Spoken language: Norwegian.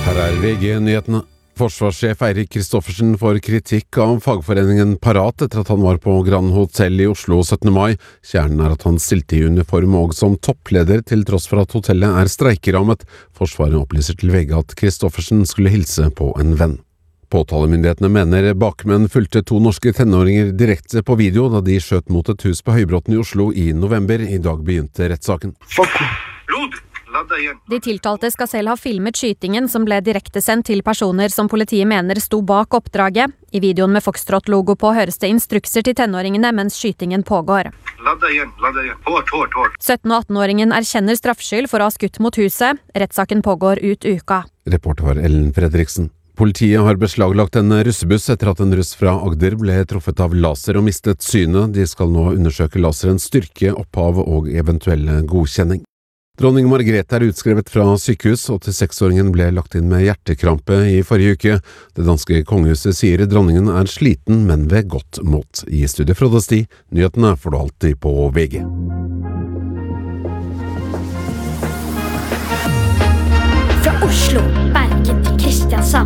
Her VG-nyhetene. Forsvarssjef Eirik Kristoffersen får kritikk av fagforeningen Parat etter at han var på Grand Hotel i Oslo 17. mai. Kjernen at han stilte i uniform og som toppleder til tross for at hotellet streikerammet. Forsvaret opplyser til VG at Kristoffersen skulle hilse på en venn. Påtalemyndighetene mener bakmenn fulgte 2 norske tenåringer direkte på video da de skjøt mot et hus på Høybråten i Oslo i november. I dag begynte rettssaken. De tiltalte skal selv ha filmet skytingen som ble direktesendt til personer som politiet mener sto bak oppdraget. I videoen med Foxtrot-logo på høres det instrukser til tenåringene mens skytingen pågår. 17- og 18-åringen erkjenner straffskyld for å ha skutt mot huset. Rettssaken pågår ut uka. Reporter var Ellen Fredriksen. Politiet har beslaglagt en russebuss etter at en russ fra Agder ble truffet av laser og mistet synet. De skal nå undersøke laserens styrke, opphav og eventuelle godkjenning. Dronning Margrethe utskrevet fra sykehus, 86-åringen ble lagt inn med hjertekrampe i forrige uke. Det danske kongehuset sier dronningen sliten, men ved godt mot. I studio Frode Sti, nyhetene får du alltid på VG. Fra Oslo, Bergen til Kristiansand.